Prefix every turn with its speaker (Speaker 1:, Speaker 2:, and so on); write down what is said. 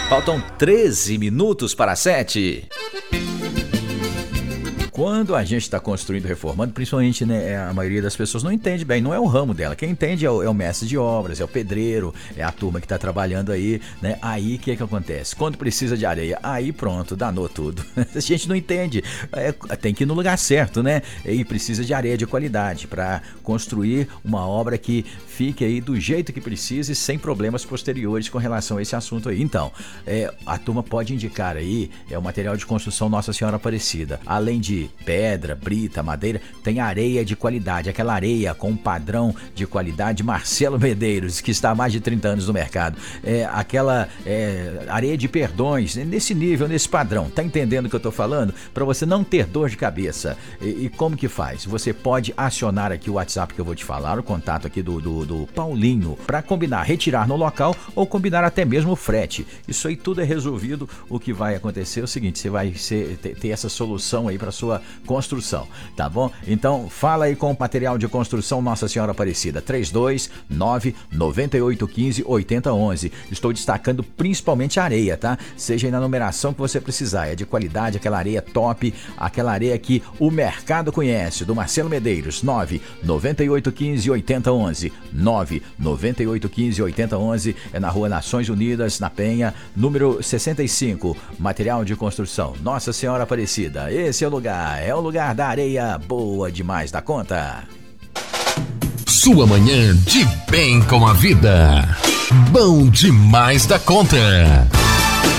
Speaker 1: Faltam 13 minutos para 7. Quando a gente está construindo, reformando, principalmente, né, a maioria das pessoas não entende bem, não é o ramo dela. Quem entende é o mestre de obras, é o pedreiro, é a turma que está trabalhando aí, né? Aí o que acontece? Quando precisa de areia, aí pronto, danou tudo. A gente não entende, tem que ir no lugar certo, né? E precisa de areia de qualidade para construir uma obra que fique aí do jeito que precisa e sem problemas posteriores com relação a esse assunto aí. Então, a turma pode indicar aí o material de construção Nossa Senhora Aparecida. Além de pedra, brita, madeira, tem areia de qualidade, aquela areia com um padrão de qualidade Marcelo Medeiros, que está há mais de 30 anos no mercado. Aquela areia de Perdões, nesse nível, nesse padrão. Tá entendendo o que eu tô falando? Para você não ter dor de cabeça. E como que faz? Você pode acionar aqui o WhatsApp que eu vou te falar, o contato aqui do Paulinho, para combinar retirar no local ou combinar até mesmo o frete. Isso aí tudo é resolvido. O que vai acontecer é o seguinte, você vai ter essa solução aí para sua construção, tá bom? Então fala aí com o material de construção Nossa Senhora Aparecida, 329-9815-8011. Estou destacando principalmente a areia, tá? Seja aí na numeração que você precisar, é de qualidade, aquela areia top, aquela areia que o mercado conhece, do Marcelo Medeiros, 99815-8011, 99815-8011, é na Rua Nações Unidas, na Penha, número 65, material de construção Nossa Senhora Aparecida. Esse é o lugar da areia boa demais da conta.
Speaker 2: Sua manhã de bem com a vida. Bom demais da conta.